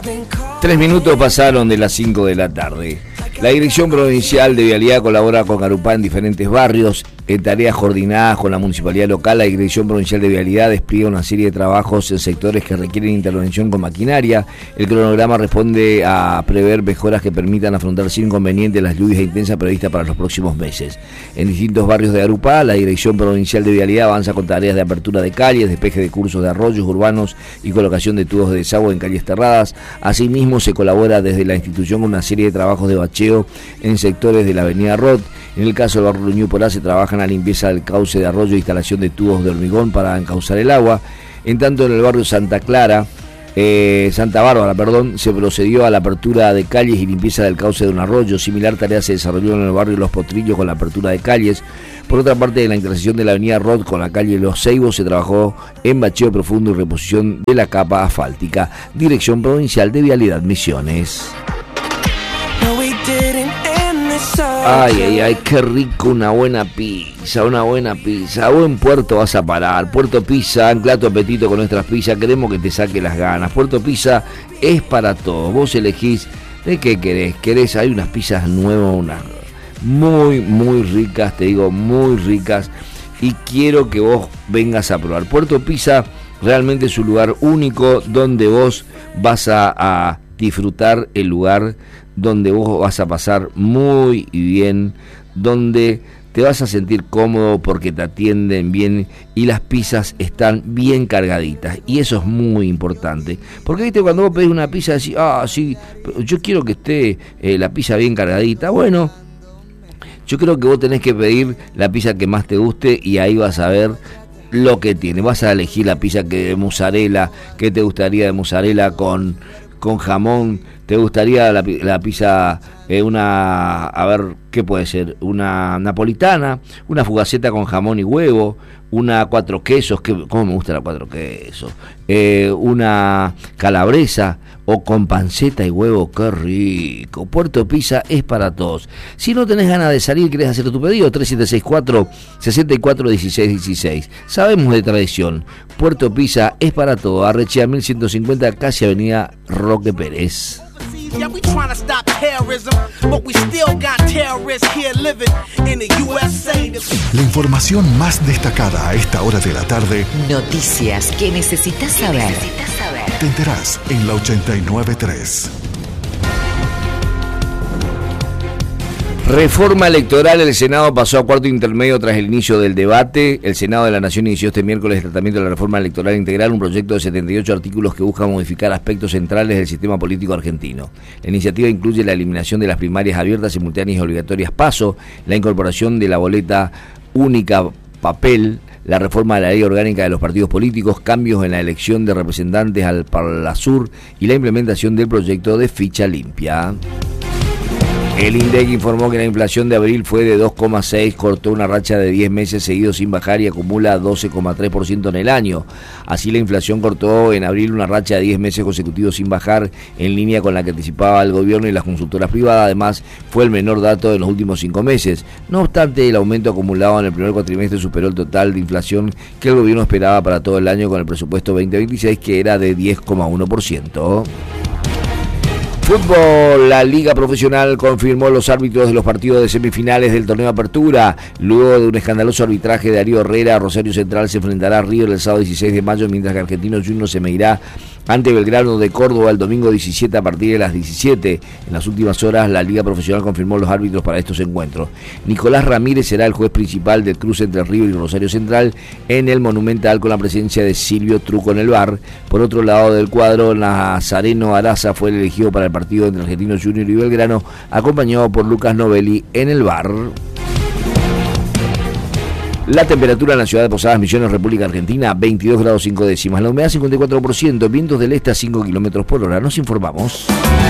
3 minutos pasaron de las 5 de la tarde. La Dirección Provincial de Vialidad colabora con Garupá en diferentes barrios. En tareas coordinadas con la municipalidad local, la Dirección Provincial de Vialidad despliega una serie de trabajos en sectores que requieren intervención con maquinaria. El cronograma responde a prever mejoras que permitan afrontar sin inconveniente las lluvias intensas previstas para los próximos meses. En distintos barrios de Garupá, la Dirección Provincial de Vialidad avanza con tareas de apertura de calles, despeje de cursos de arroyos urbanos y colocación de tubos de desagüe en calles cerradas. Asimismo, se colabora desde la institución con una serie de trabajos de bacheo en sectores de la avenida Roth. En el caso del barrio Ñuporá se trabaja en la limpieza del cauce de arroyo e instalación de tubos de hormigón para encauzar el agua. En tanto, en el barrio Santa Bárbara, se procedió a la apertura de calles y limpieza del cauce de un arroyo. Similar tarea se desarrolló en el barrio Los Potrillos con la apertura de calles. Por otra parte, en la intersección de la avenida Roth con la calle Los Ceibos se trabajó en bacheo profundo y reposición de la capa asfáltica. Dirección Provincial de Vialidad Misiones. Ay, qué rico una buena pizza. A buen puerto vas a parar. Puerto Pizza, ancla tu apetito con nuestras pizzas. Queremos que te saque las ganas. Puerto Pizza es para todos. Vos elegís de qué querés. Hay unas pizzas nuevas, unas muy ricas, te digo, muy ricas. Y quiero que vos vengas a probar. Puerto Pizza realmente es un lugar único donde vos vas a disfrutar el lugar, donde vos vas a pasar muy bien, donde te vas a sentir cómodo porque te atienden bien y las pizzas están bien cargaditas, y eso es muy importante, porque viste, cuando vos pedís una pizza decís, sí, yo quiero que esté la pizza bien cargadita. Bueno, yo creo que vos tenés que pedir la pizza que más te guste y ahí vas a ver lo que tiene. Vas a elegir la pizza de mozzarella, que te gustaría de mozzarella con jamón. ¿Te gustaría la pizza, qué puede ser? Una napolitana, una fugaceta con jamón y huevo, una 4 quesos, ¿cómo me gusta la 4 quesos? Una calabresa o con panceta y huevo, qué rico. Puerto Pizza es para todos. Si no tenés ganas de salir, querés hacer tu pedido, 3764-641616. Sabemos de tradición. Puerto Pizza es para todos. Arrechea 1150, casi avenida Roque Pérez. Yeah, we trying to stop terrorism, but we still got terrorists here living in the USA. La información más destacada a esta hora de la tarde. Noticias que necesitas saber. Te enterás en la 89.3. Reforma electoral. El Senado pasó a cuarto intermedio tras el inicio del debate. El Senado de la Nación inició este miércoles el tratamiento de la reforma electoral integral, un proyecto de 78 artículos que busca modificar aspectos centrales del sistema político argentino. La iniciativa incluye la eliminación de las primarias abiertas, simultáneas y obligatorias PASO, la incorporación de la boleta única papel, la reforma de la ley orgánica de los partidos políticos, cambios en la elección de representantes al Parlasur y la implementación del proyecto de ficha limpia. El INDEC informó que la inflación de abril fue de 2,6, cortó una racha de 10 meses seguidos sin bajar y acumula 12,3% en el año. Así, la inflación cortó en abril una racha de 10 meses consecutivos sin bajar, en línea con la que anticipaba el gobierno y las consultoras privadas. Además, fue el menor dato de los últimos 5 meses. No obstante, el aumento acumulado en el primer cuatrimestre superó el total de inflación que el gobierno esperaba para todo el año con el presupuesto 2026, que era de 10,1%. Fútbol. La Liga Profesional confirmó los árbitros de los partidos de semifinales del torneo Apertura. Luego de un escandaloso arbitraje de Darío Herrera, Rosario Central se enfrentará a River el sábado 16 de mayo, mientras que Argentinos Juniors se medirá ante Belgrano de Córdoba el domingo 17 a partir de las 17. En las últimas horas, la Liga Profesional confirmó los árbitros para estos encuentros. Nicolás Ramírez será el juez principal del cruce entre River y Rosario Central en el Monumental, con la presencia de Silvio Truco en el VAR. Por otro lado del cuadro, Nazareno Araza fue el elegido para el partido entre Argentinos Juniors y Belgrano, acompañado por Lucas Novelli en el VAR. La temperatura en la ciudad de Posadas Misiones, República Argentina, 22 grados 5 décimas. La humedad 54%, vientos del este a 5 kilómetros por hora. Nos informamos.